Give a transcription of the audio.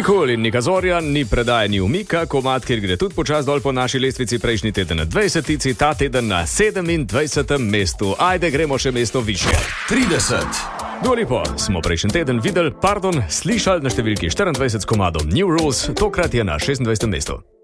Nikoli ni kazorja, ni predaje, ni umika, komad, kjer gre tudi počas dol po naši lestvici prejšnji teden na 20, ta teden na 27. mestu. Ajde, gremo še mesto više. 30. Dolipo smo prejšnji teden slišali na številki 24 s komadom New Rules, tokrat je na 26. mestu.